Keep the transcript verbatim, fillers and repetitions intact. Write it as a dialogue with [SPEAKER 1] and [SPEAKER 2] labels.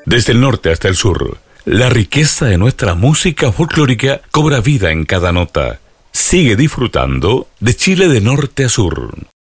[SPEAKER 1] Desde el norte hasta el sur, la riqueza de nuestra música folclórica cobra vida en cada nota. Sigue disfrutando de Chile de norte a sur.